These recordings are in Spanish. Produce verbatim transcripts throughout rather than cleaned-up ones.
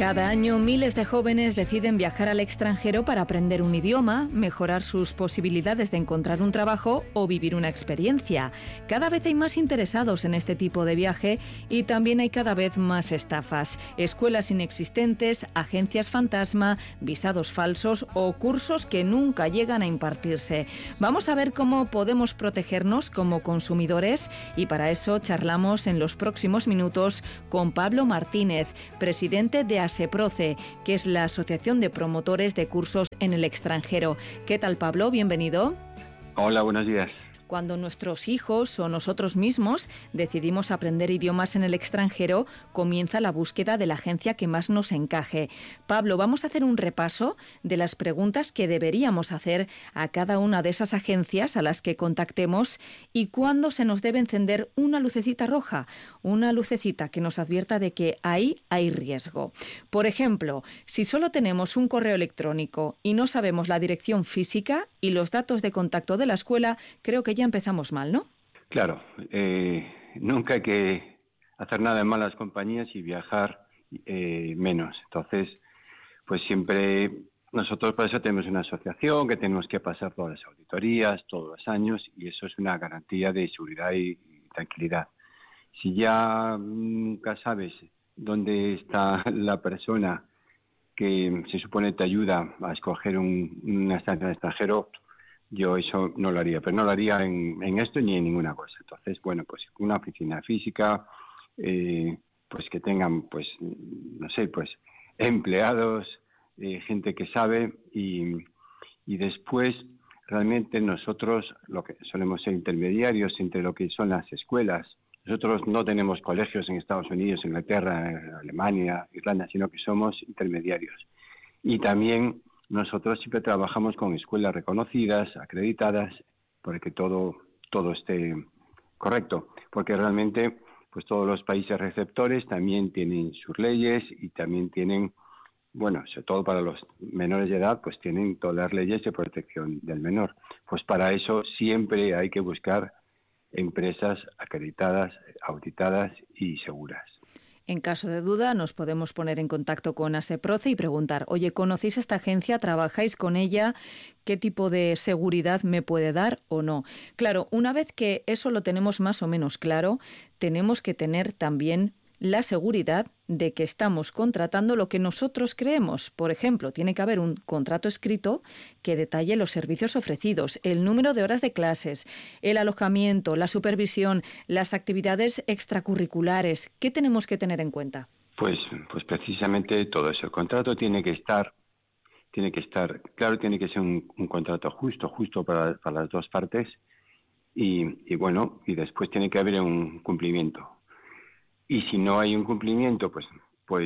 Cada año miles de jóvenes deciden viajar al extranjero para aprender un idioma, mejorar sus posibilidades de encontrar un trabajo o vivir una experiencia. Cada vez hay más interesados en este tipo de viaje y también hay cada vez más estafas. Escuelas inexistentes, agencias fantasma, visados falsos o cursos que nunca llegan a impartirse. Vamos a ver cómo podemos protegernos como consumidores y para eso charlamos en los próximos minutos con Pablo Martínez, presidente de ASEPROCE, que es la Asociación de Promotores de Cursos en el Extranjero. ¿Qué tal, Pablo? Bienvenido. Hola, buenos días. Cuando nuestros hijos o nosotros mismos decidimos aprender idiomas en el extranjero, comienza la búsqueda de la agencia que más nos encaje. Pablo, vamos a hacer un repaso de las preguntas que deberíamos hacer a cada una de esas agencias a las que contactemos y cuándo se nos debe encender una lucecita roja, una lucecita que nos advierta de que ahí hay riesgo. Por ejemplo, si solo tenemos un correo electrónico y no sabemos la dirección física y los datos de contacto de la escuela, creo que ya empezamos mal, ¿no? Claro, eh, nunca hay que hacer nada en malas compañías y viajar eh, menos. Entonces, pues siempre nosotros por eso tenemos una asociación que tenemos que pasar todas las auditorías todos los años y eso es una garantía de seguridad y, y tranquilidad. Si ya nunca sabes dónde está la persona que se supone te ayuda a escoger un, una estancia en el extranjero, yo eso no lo haría, pero no lo haría en, en esto ni en ninguna cosa. Entonces, bueno, pues una oficina física, eh, pues que tengan, pues, no sé, pues empleados, eh, gente que sabe y, y después realmente nosotros lo que solemos ser intermediarios entre lo que son las escuelas. Nosotros no tenemos colegios en Estados Unidos, Inglaterra, Alemania, Irlanda, sino que somos intermediarios. Y también nosotros siempre trabajamos con escuelas reconocidas, acreditadas, para que todo, todo esté correcto. Porque realmente, pues todos los países receptores también tienen sus leyes y también tienen, bueno, sobre todo para los menores de edad, pues tienen todas las leyes de protección del menor. Pues para eso siempre hay que buscar empresas acreditadas, auditadas y seguras. En caso de duda, nos podemos poner en contacto con ASEPROCE y preguntar, oye, ¿conocéis esta agencia? ¿Trabajáis con ella? ¿Qué tipo de seguridad me puede dar o no? Claro, una vez que eso lo tenemos más o menos claro, tenemos que tener también la seguridad de que estamos contratando lo que nosotros creemos. Por ejemplo, tiene que haber un contrato escrito que detalle los servicios ofrecidos, el número de horas de clases, el alojamiento, la supervisión, las actividades extracurriculares. ¿Qué tenemos que tener en cuenta? Pues, pues precisamente todo eso. El contrato tiene que estar, tiene que estar, claro, tiene que ser un, un contrato justo, justo para, para las dos partes y, y bueno, y después tiene que haber un cumplimiento. Y si no hay un cumplimiento, pues, pues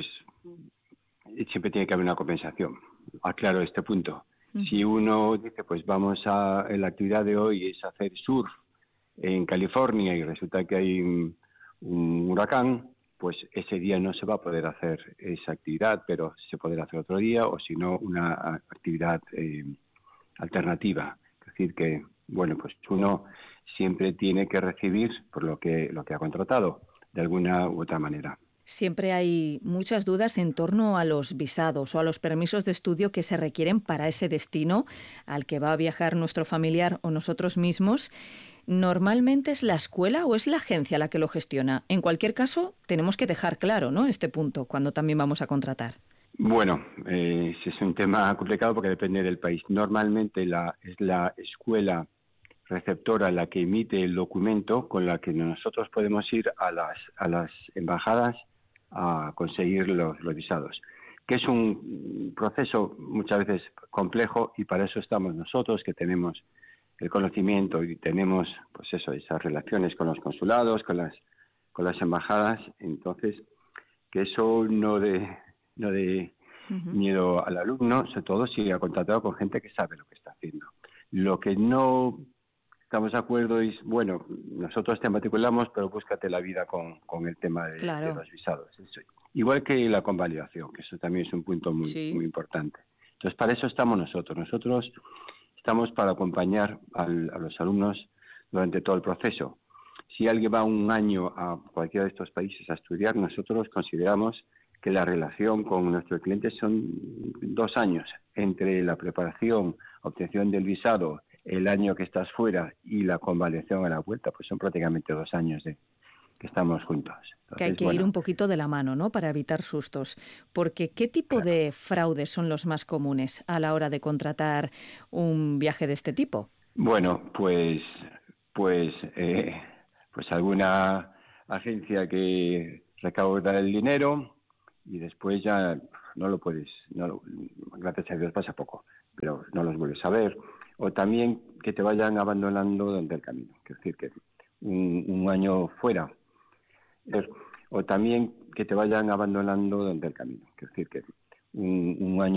siempre tiene que haber una compensación. Aclaro este punto. Uh-huh. Si uno dice, pues vamos a, la actividad de hoy es hacer surf en California y resulta que hay un, un huracán, pues ese día no se va a poder hacer esa actividad, pero se podrá hacer otro día o si no una actividad eh, alternativa. Es decir que, bueno, pues uno siempre tiene que recibir por lo que, lo que ha contratado, de alguna u otra manera. Siempre hay muchas dudas en torno a los visados o a los permisos de estudio que se requieren para ese destino al que va a viajar nuestro familiar o nosotros mismos. ¿Normalmente es la escuela o es la agencia la que lo gestiona? En cualquier caso, tenemos que dejar claro, ¿no?, este punto cuando también vamos a contratar. Bueno, eh, es un tema complicado porque depende del país. Normalmente la, es la escuela receptora la que emite el documento con la que nosotros podemos ir a las a las embajadas a conseguir los, los visados, que es un proceso muchas veces complejo y para eso estamos nosotros que tenemos el conocimiento y tenemos pues eso, esas relaciones con los consulados, con las con las embajadas, entonces que eso no de no de uh-huh. miedo al alumno, sobre todo si ha contratado con gente que sabe lo que está haciendo. Lo que no estamos de acuerdo y bueno, nosotros te matriculamos, pero búscate la vida con, con el tema de, claro. de los visados. Eso, igual que la convalidación, que eso también es un punto muy, sí. muy importante. Entonces, para eso estamos nosotros. Nosotros estamos para acompañar al, a los alumnos durante todo el proceso. Si alguien va un año a cualquiera de estos países a estudiar, nosotros consideramos que la relación con nuestros clientes son dos años entre la preparación, obtención del visado, el año que estás fuera y la convalidación a la vuelta, pues son prácticamente dos años de que estamos juntos. Entonces, que hay que bueno, ir un poquito de la mano, ¿no?, para evitar sustos. Porque ¿qué tipo claro. de fraudes son los más comunes a la hora de contratar un viaje de este tipo? Bueno, pues, pues, eh, pues alguna agencia que recauda el dinero y después ya no lo puedes, no lo, gracias a Dios pasa poco, pero no los vuelves a ver. O también que te vayan abandonando durante el camino, es decir, que un, un año fuera. O también que te vayan abandonando durante el camino, es decir, que un, un año